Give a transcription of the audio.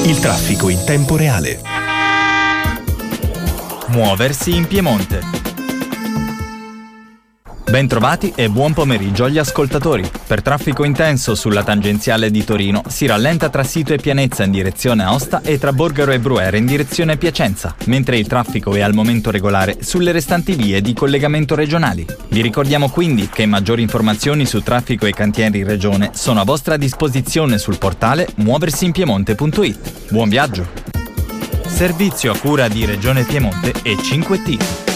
Il traffico in tempo reale. Muoversi in Piemonte. Bentrovati e buon pomeriggio agli ascoltatori. Per traffico intenso sulla tangenziale di Torino si rallenta tra Sito e Pianezza in direzione Aosta e tra Borgaro e Bruere in direzione Piacenza, mentre il traffico è al momento regolare sulle restanti vie di collegamento regionali. Vi ricordiamo quindi che maggiori informazioni su traffico e cantieri in regione sono a vostra disposizione sul portale muoversiinpiemonte.it. Buon viaggio! Servizio a cura di Regione Piemonte e 5T.